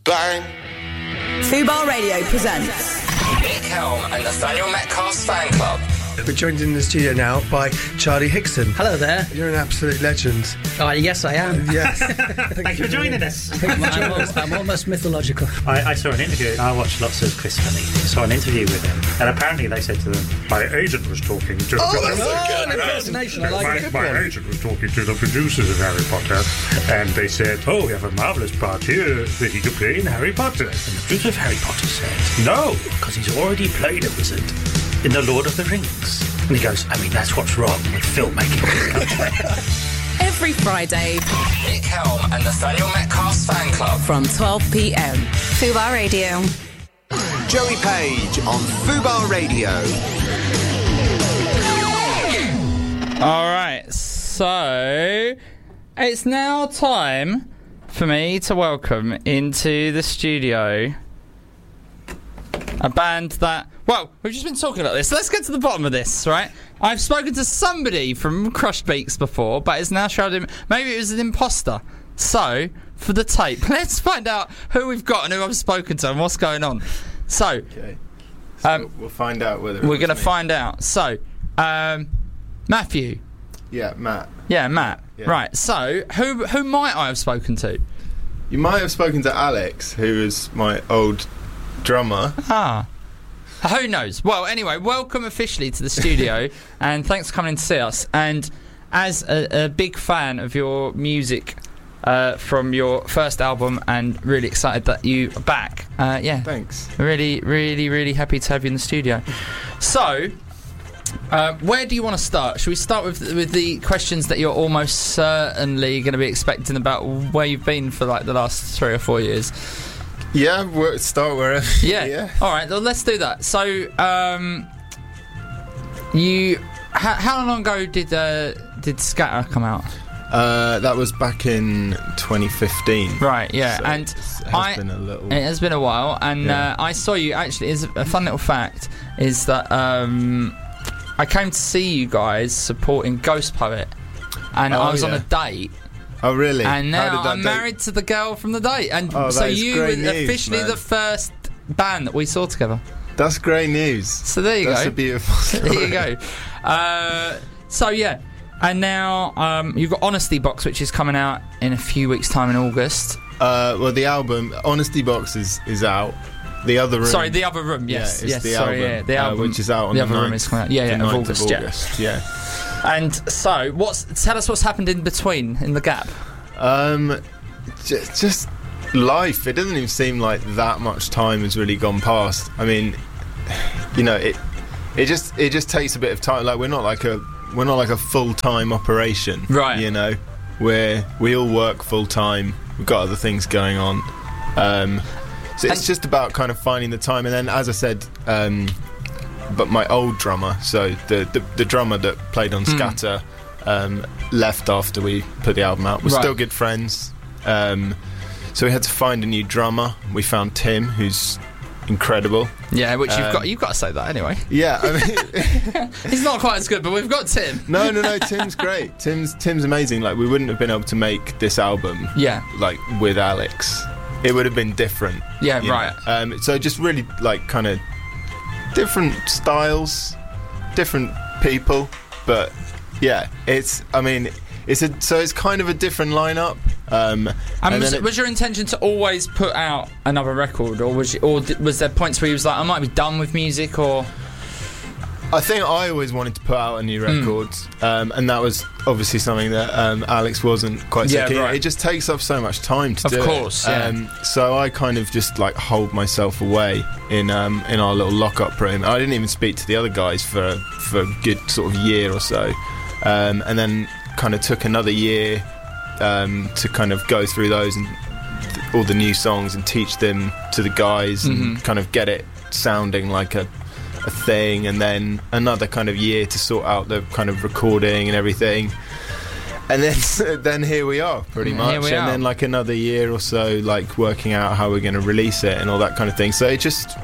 Bang! Fubar Radio presents Nick Helm and Nathaniel Metcalf's fan club. We're joined in the studio now by Charlie Hickson. Hello there. You're an absolute legend. Oh, yes, I am. Yes. Thank you for joining us. I'm almost mythological. I saw an interview. I watched lots of Chris Finney. Saw an interview with him, and apparently they said to them, "My agent was talking to." Impersonation. I like it. My agent was talking to the producers of Harry Potter, and they said, "Oh, we have a marvelous part here that he could play in Harry Potter." And the producer of Harry Potter said, "No, because he's already played a wizard in The Lord of the Rings." And he goes, "I mean, that's what's wrong with filmmaking." every Friday Nick Helm and Nathaniel Metcalf's fan club from 12 p.m. Fubar Radio. Joey Page on Fubar Radio. Alright, so it's now time for me to welcome into the studio a band that, well, we've just been talking about this, so let's get to the bottom of this, right? I've spoken to somebody from Crushed Beaks before, but it's now showed him, maybe it was an imposter. So, for the tape, let's find out who we've got and who I've spoken to and what's going on. So, okay. So we'll find out whether we're going to find out. So, Matthew. Yeah, Matt. Yeah, Matt. Yeah. Right, so, who might I have spoken to? You might have spoken to Alex, who is my old drummer. Ah. Who knows? Well, anyway, welcome officially to the studio, and thanks for coming to see us. And as a big fan of your music from your first album, and really excited that you are back. Yeah. Thanks. Really, really, really happy to have you in the studio. So, where do you want to start? Should we start with the questions that you're almost certainly going to be expecting about where you've been for like the last 3 or 4 years? Yeah, we'll start wherever. Yeah. All right, well, let's do that. So, how long ago did Scatter come out? That was back in 2015. Right, yeah, so and it has been a while, and yeah. I saw you actually. Is a fun little fact is that I came to see you guys supporting Ghost Poet, and I was on a date. Oh, really? And now I'm married to the girl from the date. And so you were officially the first band that we saw together. That's great news. So there you go. That's a beautiful story. There you go. So, yeah. And now you've got Honesty Box, which is coming out in a few weeks' time in August. Well, the album, Honesty Box, is out. The Other Room. Sorry, The Other Room, yes. Yeah, it's the album, yeah, the album. Which is out on the the Other Room is coming out. Yeah, of August. Yeah. And so, tell us what's happened in between, in the gap. Just life. It doesn't even seem like that much time has really gone past. I mean, you know, it just takes a bit of time. Like we're not like a full-time operation, right? You know, where we all work full-time. We've got other things going on. So it's just about kind of finding the time. And then, as I said, but my old drummer, so the drummer that played on Scatter, left after we put the album out. We're still good friends, so we had to find a new drummer. We found Tim, who's incredible. Yeah, which you've got to say that anyway. Yeah, I mean, he's not quite as good, but we've got Tim. No, Tim's great. Tim's amazing. Like we wouldn't have been able to make this album, like with Alex. It would have been different. Yeah, right. So just really like kind of different styles, different people, but yeah, it's kind of a different lineup. Was your intention to always put out another record, or was there points where you was like, I might be done with music, or? I think I always wanted to put out a new record, and that was obviously something that Alex wasn't quite so keen. Right. It just takes up so much time to do it. Of course, yeah. So I kind of just like hold myself away in our little lock-up room. I didn't even speak to the other guys for a good sort of year or so, and then kind of took another year to kind of go through those and all the new songs and teach them to the guys and kind of get it sounding like a thing, and then another kind of year to sort out the kind of recording and everything, and then here we are pretty much, and then like another year or so like working out how we're going to release it and all that kind of thing. So it just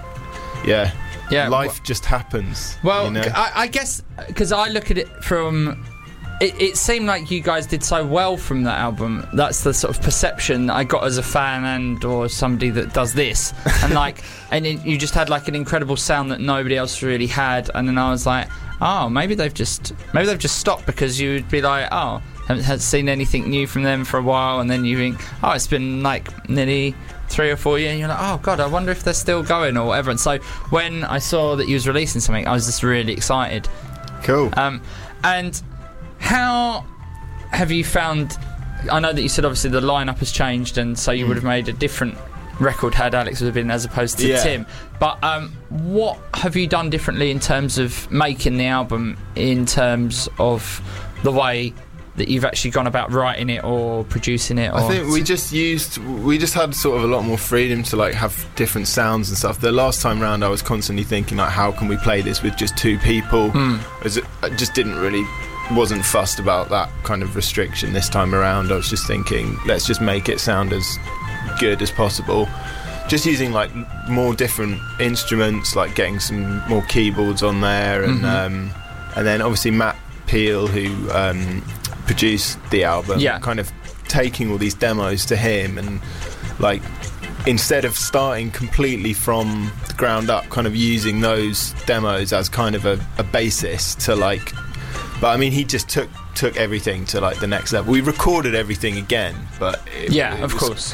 life just happens. Well, you know? I guess because I look at it from it seemed like you guys did so well from that album. That's the sort of perception I got as a fan and or somebody that does this. And like, you just had like an incredible sound that nobody else really had. And then I was like, oh, maybe they've just stopped, because you would be like, oh, haven't seen anything new from them for a while, and then you think, oh, it's been like nearly 3 or 4 years, and you're like, oh god, I wonder if they're still going or whatever. And so when I saw that you was releasing something, I was just really excited. Cool. And how have you found, I know that you said obviously the lineup has changed, and so you would have made a different record had Alex would have been as opposed to Tim, but what have you done differently in terms of making the album, in terms of the way that you've actually gone about writing it or producing it? Or I think we just had sort of a lot more freedom to like have different sounds and stuff. The last time round I was constantly thinking like, how can we play this with just 2 people? I just wasn't fussed about that kind of restriction this time around. I was just thinking, let's just make it sound as good as possible, just using like more different instruments, like getting some more keyboards on there, and then obviously Matt Peel, who produced the album, kind of taking all these demos to him, and like instead of starting completely from the ground up, kind of using those demos as kind of a basis to like, but I mean he just took everything to like the next level. We recorded everything again, but of course.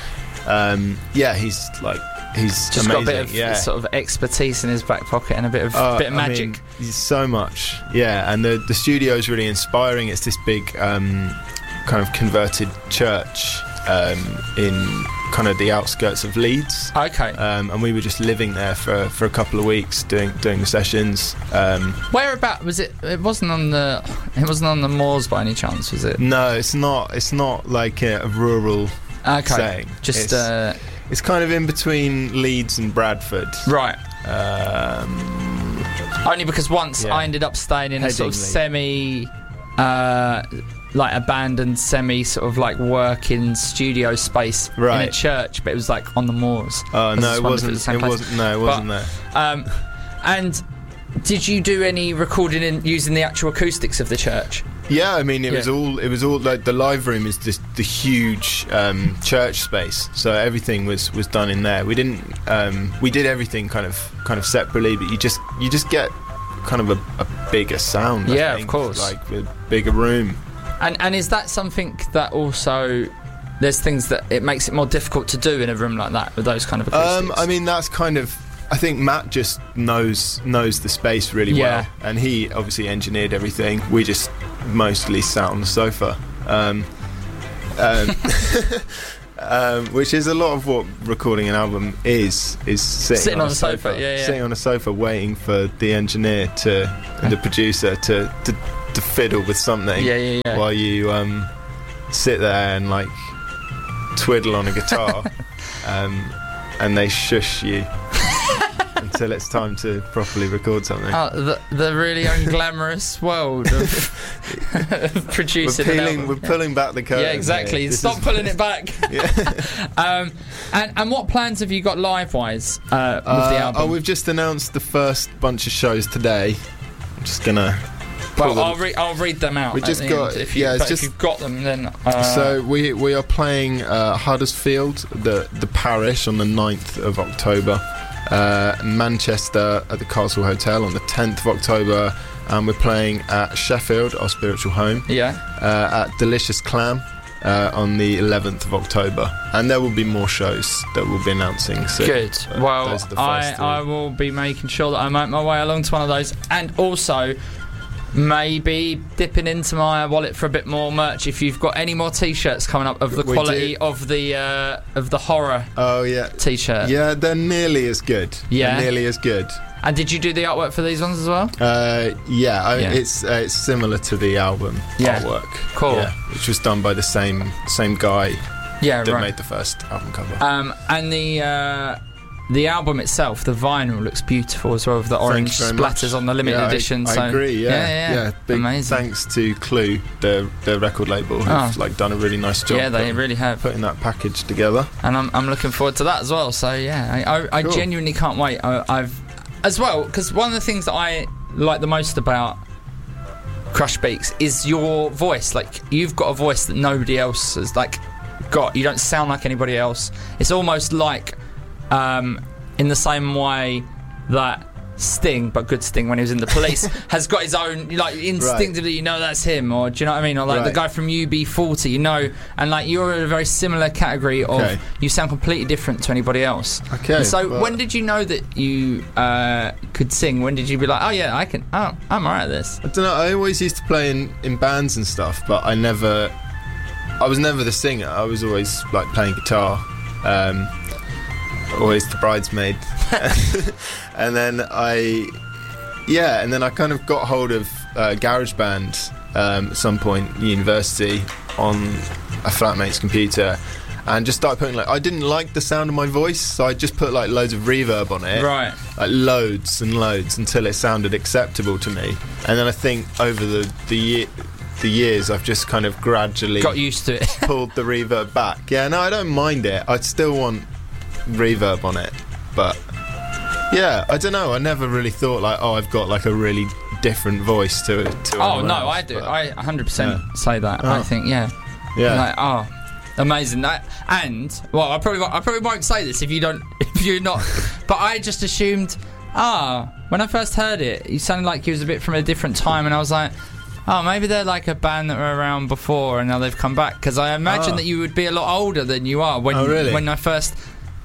He's just amazing. got a bit of sort of expertise in his back pocket and a bit of magic. I mean, he's so much, and the studio is really inspiring. It's this big kind of converted church in kind of the outskirts of Leeds. Okay. And we were just living there for a couple of weeks doing the sessions. Whereabout was it? It wasn't on the moors by any chance, was it? No, it's not. It's not like a rural. Okay. Saying. It's kind of in between Leeds and Bradford. Right. Only because once I ended up staying in a sort of semi, like abandoned, semi sort of like working studio space in a church, but it was like on the moors. Oh no, it wasn't there. And did you do any recording using the actual acoustics of the church? Yeah, I mean it was all like the live room is just the huge church space, so everything was done in there. We didn't we did everything kind of separately, but you just get kind of a bigger sound. I think, of course, like a bigger room. And is that something that also there's things that it makes it more difficult to do in a room like that with those kind of acoustics? I mean that's kind of. I think Matt just knows the space really well, and he obviously engineered everything. We just mostly sat on the sofa, which is a lot of what recording an album is sitting on a sofa. Sitting on a sofa waiting for the engineer and the producer to fiddle with something while you sit there and like twiddle on a guitar, and they shush you until it's time to properly record something. Oh, the really unglamorous world of producing. We're pulling back the curtain. Yeah, exactly. Here. Stop pulling it back. And what plans have you got live-wise with the album? Oh, we've just announced the first bunch of shows today. I'm just gonna. Well, I'll read them out. We just got if you've got them, then. So we are playing Huddersfield, the parish, on the 9th of October. Manchester at the Castle Hotel on the 10th of October, and we're playing at Sheffield, our spiritual home. At Delicious Clam on the 11th of October, and there will be more shows that we'll be announcing soon. Good. Well, I will be making sure that I make my way along to one of those, and also maybe dipping into my wallet for a bit more merch if you've got any more t-shirts coming up of the quality of the horror t-shirt. Yeah, they're nearly as good. Nearly as good. And did you do the artwork for these ones as well? It's similar to the album artwork. Cool. Which was done by the same guy that made the first album cover. And the album itself, the vinyl, looks beautiful as well, with the orange splatters on the limited edition. I agree. Big amazing. Thanks to Clue, the record label, who've done a really nice job. Yeah, they really have putting that package together. And I'm looking forward to that as well. So I genuinely can't wait. I've as well, because one of the things that I like the most about Crush Beaks, is your voice. Like, you've got a voice that nobody else has, like, got. You don't sound like anybody else. It's almost like, in the same way that Sting, but good Sting when he was in the Police, has got his own, like, instinctively, you know that's him, or do you know what I mean? Or like the guy from UB40, you know, and like you're in a very similar category of you sound completely different to anybody else. Okay. And so when did you know that you could sing? When did you be like, oh yeah, I can, oh, I'm alright at this? I don't know, I always used to play in bands and stuff, but I was never the singer. I was always like playing guitar, always the bridesmaid. And then I kind of got hold of GarageBand at some point in university on a flatmate's computer, and just started putting, like, I didn't like the sound of my voice, so I just put like loads of reverb on it, right? Like loads and loads until it sounded acceptable to me. And then I think over the years I've just kind of gradually got used to it, pulled the reverb back. Yeah, no, I don't mind it. I still want reverb on it, but yeah, I don't know. I never really thought like, oh, I've got like a really different voice to oh no, else, I do. I 100% say that. I think like, oh, amazing. That, and well, I probably won't say this if you're not. But I just assumed, when I first heard it, you sounded like you was a bit from a different time, and I was like, oh, maybe they're like a band that were around before and now they've come back, because I imagine that you would be a lot older than you are when when I first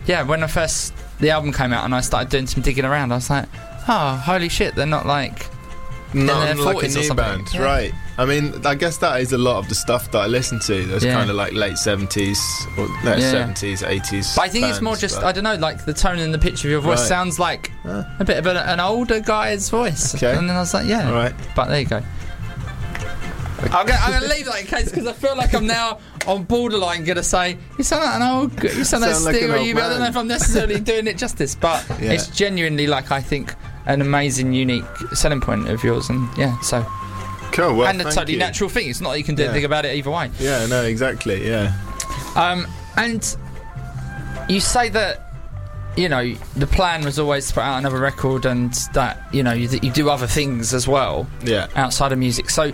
the album came out and I started doing some digging around. I was like, oh, holy shit, they're not like not like a new band, right? I mean, I guess that is a lot of the stuff that I listen to. There's kind of like late 70s or 70s, 80s. But I think it's more just, I don't know, like the tone and the pitch of your voice sounds like a bit of an older guy's voice. Okay. And then I was like, yeah. All right. But there you go. I'm going to leave that in case, because I feel like I'm now on borderline going to say, you sound like an old, you sound like Sting, or you. I don't know if I'm necessarily doing it justice, but it's genuinely, like, I think, an amazing, unique selling point of yours, and so. Cool. Well, and a totally natural thing. It's not like you can do anything about it either way. Yeah. No. Exactly. Yeah. And you say that, you know, the plan was always to put out another record, and that, you know, you do other things as well outside of music. So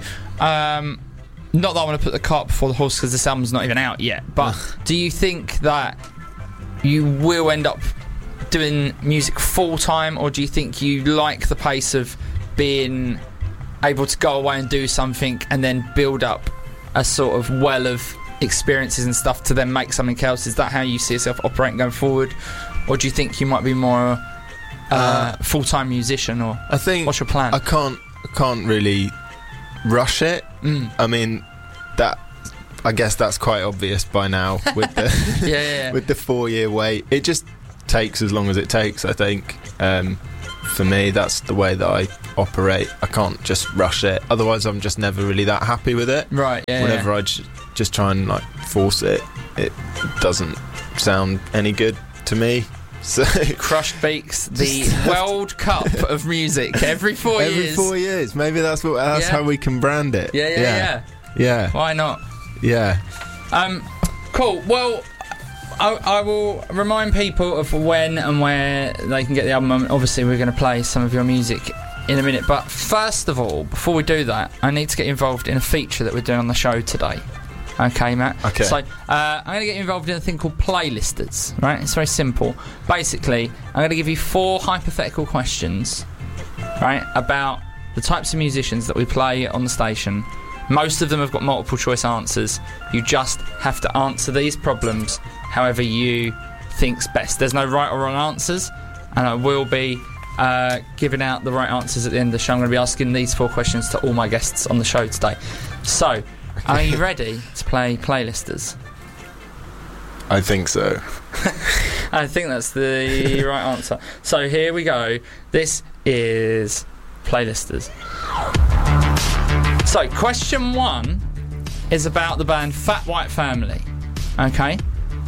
not that I want to put the cart before the horse, because this album's not even out yet, but do you think that you will end up doing music full time, or do you think you like the pace of being able to go away and do something and then build up a sort of well of experiences and stuff to then make something else? Is that how you see yourself operating going forward? Or do you think you might be more full-time musician? Or I think, what's your plan? I can't really rush it. I mean, that, I guess that's quite obvious by now with the with the 4-year wait. It just takes as long as it takes, I think. For me, that's the way that I operate. I can't just rush it. Otherwise, I'm just never really that happy with it. Right. Yeah. Whenever I just try and like force it, it doesn't sound any good to me. So Crushed Beaks, the World Cup of music every 4 years. Every 4 years. Maybe that's how we can brand it. Yeah. Why not? Yeah. Cool. Well, I will remind people of when and where they can get the album. Obviously, we're going to play some of your music in a minute. But first of all, before we do that, I need to get involved in a feature that we're doing on the show today. Okay, Matt? Okay. So, I'm going to get involved in a thing called Playlisters, right? It's very simple. Basically, I'm going to give you 4 hypothetical questions, right, about the types of musicians that we play on the station. Most of them have got multiple choice answers. You just have to answer these problems however you think's best. There's no right or wrong answers, and I will be giving out the right answers at the end of the show. I'm going to be asking these 4 questions to all my guests on the show today. So, are you ready to play Playlisters? I think so. I think that's the right answer. So here we go. This is Playlisters. So question 1 is about the band Fat White Family. Okay.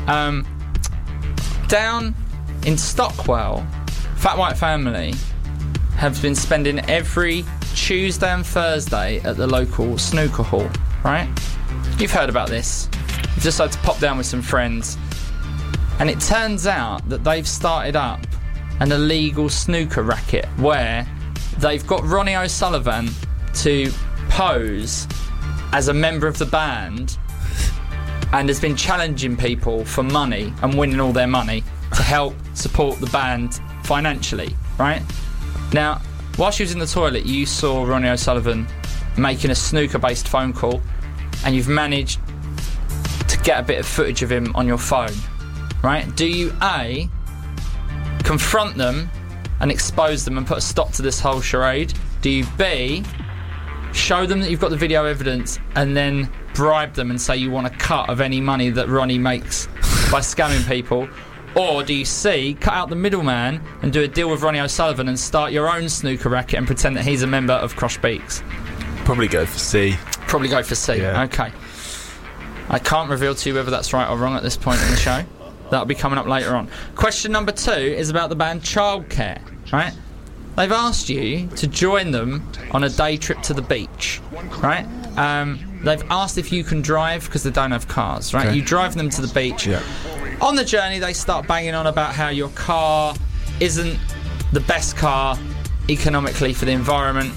Down in Stockwell, Fat White Family have been spending every Tuesday and Thursday at the local snooker hall. Right? You've heard about this. You've decided to pop down with some friends, and it turns out that they've started up an illegal snooker racket where they've got Ronnie O'Sullivan to pose as a member of the band and has been challenging people for money and winning all their money to help support the band financially, right? Now, while she was in the toilet, you saw Ronnie O'Sullivan making a snooker-based phone call, and you've managed to get a bit of footage of him on your phone, right? Do you A, confront them and expose them and put a stop to this whole charade? Do you B, show them that you've got the video evidence and then bribe them and say you want a cut of any money that Ronnie makes by scamming people? Or do you C, cut out the middleman and do a deal with Ronnie O'Sullivan and start your own snooker racket and pretend that he's a member of Cross Beaks? Probably go for C. Probably go for C, Yeah. Okay. I can't reveal to you whether that's right or wrong at this point in the show. That'll be coming up later on. Question number 2 is about the band Childcare, right? They've asked you to join them on a day trip to the beach, right? They've asked if you can drive because they don't have cars, right? Okay. You drive them to the beach. Yeah. On the journey, they start banging on about how your car isn't the best car economically for the environment.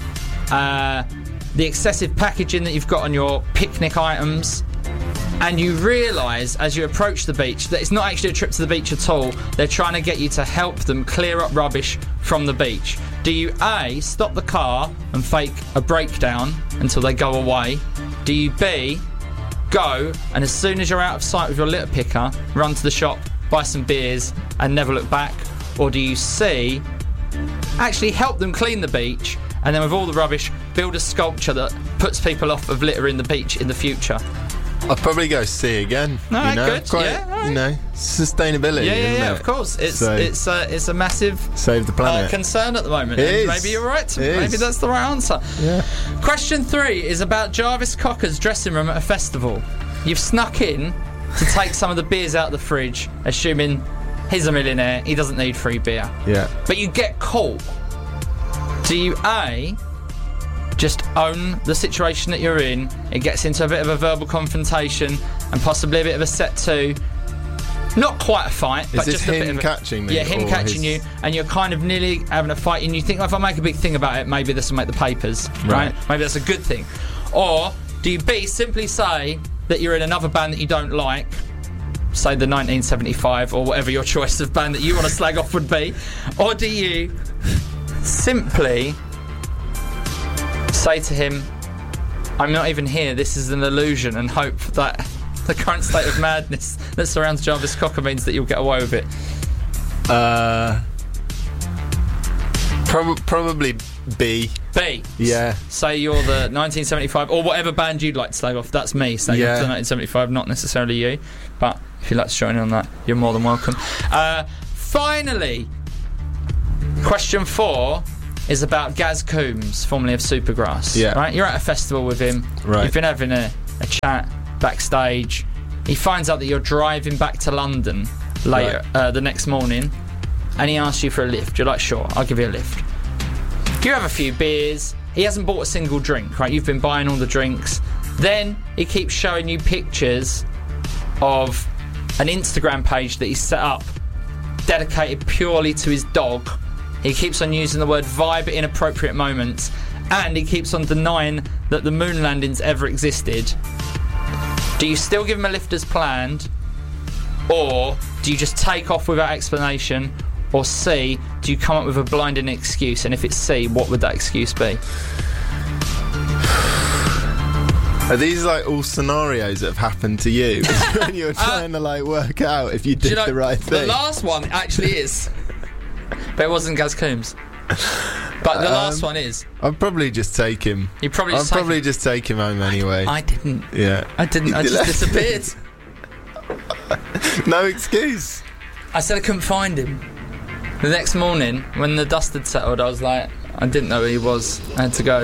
The excessive packaging that you've got on your picnic items. And you realise as you approach the beach that it's not actually a trip to the beach at all. They're trying to get you to help them clear up rubbish from the beach. Do you A, stop the car and fake a breakdown until they go away? Do you B, go and as soon as you're out of sight with your litter picker, run to the shop, buy some beers and never look back? Or do you C, actually help them clean the beach and then with all the rubbish build a sculpture that puts people off of littering the beach in the future? I'd probably go C again. No, you know? good. Quite, Yeah, right. you know, sustainability. Yeah, isn't it? of course. It's So, it's a massive save the planet. concern at the moment. It And is. maybe you're right. It Maybe is. that's the right answer. Yeah. Question 3 is about Jarvis Cocker's dressing room at a festival. You've snuck in to take some of the beers out of the fridge, assuming he's a millionaire, he doesn't need free beer. Yeah. But you get caught. Do you A, just own the situation that you're in? It gets into a bit of a verbal confrontation and possibly a bit of a set 2. Not quite a fight, but this just a bit him of catching me? Yeah, him or catching his- you, and you're kind of nearly having a fight, and you think, if I make a big thing about it, maybe this will make the papers, right? Maybe that's a good thing. Or do you B, simply say that you're in another band that you don't like, say the 1975 or whatever your choice of band that you want to slag off would be? Or do you simply say to him, I'm not even here, this is an illusion, and hope that the current state of madness that surrounds Jarvis Cocker means that you'll get away with it? Probably B. B. Yeah. Say you're the 1975 or whatever band you'd like to slag off. That's me saying Yeah. the 1975, not necessarily you. But if you'd like to join in on that, you're more than welcome. Finally, question 4 is about Gaz Coombs, formerly of Supergrass. Yeah. Right? You're at a festival with him. Right. You've been having a chat backstage. He finds out that you're driving back to London later, the next morning, and he asks you for a lift. You're like, sure, I'll give you a lift. You have a few beers. He hasn't bought a single drink, right? You've been buying all the drinks. Then he keeps showing you pictures of an Instagram page that he's set up dedicated purely to his dog. He keeps on using the word vibe at inappropriate moments, and he keeps on denying that the moon landings ever existed. Do you still give him a lift as planned, or do you just take off without explanation? Or C, do you come up with a blinding excuse? And if it's C, what would that excuse be? Are these like all scenarios that have happened to you when you're trying to like work out if you did the right thing? The last one actually is, but it wasn't Gaz Coombs. But the last one is. I'd probably just take him. You probably I'd just take probably him. just take him home anyway. I didn't. Yeah. I didn't. I just disappeared. No excuse. I said I couldn't find him. The next morning, when the dust had settled, I was like, I didn't know who he was. I had to go.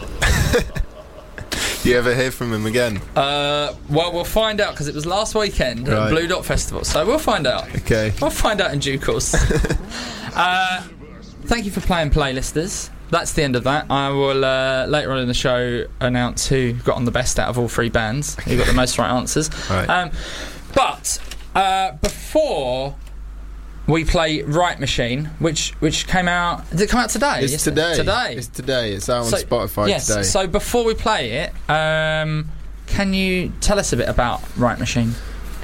Do you ever hear from him again? Well, we'll find out, because it was last weekend at Right. Blue Dot Festival, so we'll find out. Okay. We'll find out in due course. Thank you for playing, playlisters. That's the end of that. I will later on in the show announce who got on the best out of all 3 bands, who got the most right answers. Right. But before we play Right Machine, which came out. Did it come out today? It's today. It's today. It's out on Spotify today. So before we play it, can you tell us a bit about Right Machine?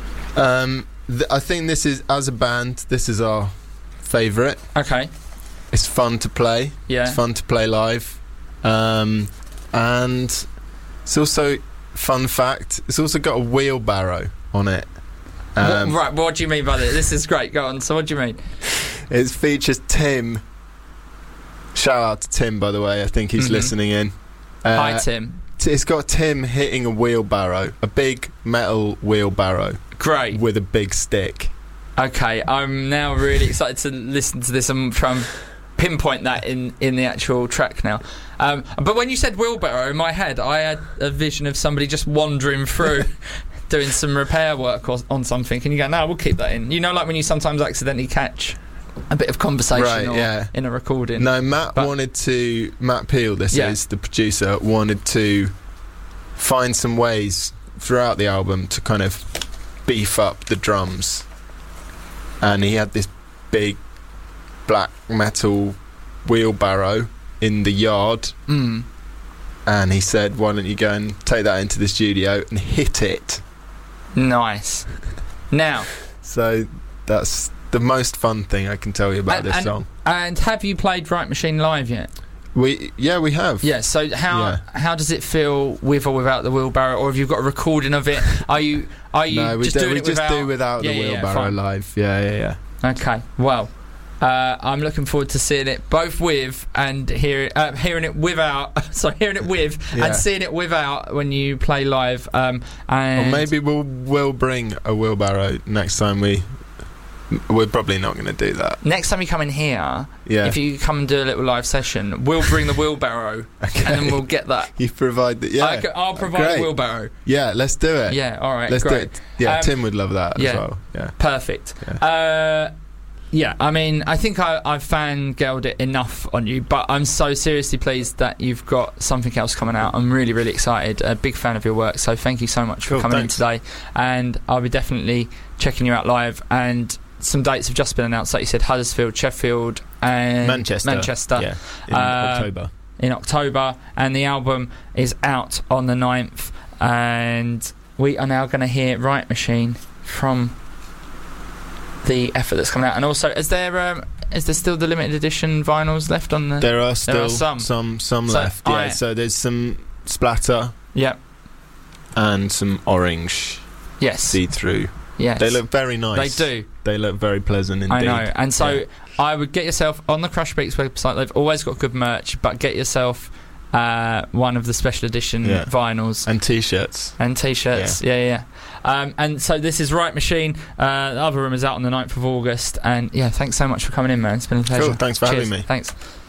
I think this is, as a band, this is our favourite. Okay. It's fun to play. Yeah. It's fun to play live. And it's also, fun fact, it's also got a wheelbarrow on it. Right, what do you mean by this? This is great, go on. So what do you mean? It features Tim. Shout out to Tim, by the way. I think he's listening in. Hi, Tim. It's got Tim hitting a wheelbarrow, a big metal wheelbarrow. Great. With a big stick. Okay, I'm now really excited to listen to this and try and pinpoint that in the actual track now. But when you said wheelbarrow, in my head, I had a vision of somebody just wandering through doing some repair work on something, and you go, no, we'll keep that in. You know, like when you sometimes accidentally catch a bit of conversation in a recording. No, Matt Peel, is the producer, wanted to find some ways throughout the album to kind of beef up the drums, and he had this big black metal wheelbarrow in the yard, and he said, why don't you go and take that into the studio and hit it. Nice. Now, so that's the most fun thing I can tell you about this song. And have you played Right Machine live yet? We have. Yeah. So how does it feel with or without the wheelbarrow, or have you got a recording of it? Are you no, just doing it without? do without the wheelbarrow live. Yeah. Okay. Well, I'm looking forward to seeing it both with and hearing it without. Sorry, hearing it with and seeing it without when you play live. And or maybe we'll bring a wheelbarrow next time We're probably not going to do that. Next time you come in here, if you come and do a little live session, we'll bring the wheelbarrow, and then we'll get that. You provide the I'll provide the wheelbarrow. Yeah, let's do it. Yeah, all right, let's great. do it. Yeah, Tim would love that as well. Yeah, perfect. Yeah. I mean, I think I've fangirled it enough on you, but I'm so seriously pleased that you've got something else coming out. I'm really, really excited. A big fan of your work, so thank you so much for coming in today. And I'll be definitely checking you out live. And some dates have just been announced, like you said, Huddersfield, Sheffield, and Manchester. Yeah, in October. In October, and the album is out on the 9th. And we are now going to hear Right Machine from the effort that's coming out. And also, is there still the limited edition vinyls left on the? There are still some left. Yeah, so there's some splatter. Yep. And some orange. Yes. See-through. Yes. They look very nice. They do. They look very pleasant indeed. I know. And so I would get yourself on the Crush Beats website. They've always got good merch, but get yourself one of the special edition vinyls and t-shirts. Yeah. And so this is Right Machine. The other room is out on the 9th of August. And thanks so much for coming in, man. It's been a pleasure. Cool. Thanks for having me. Thanks.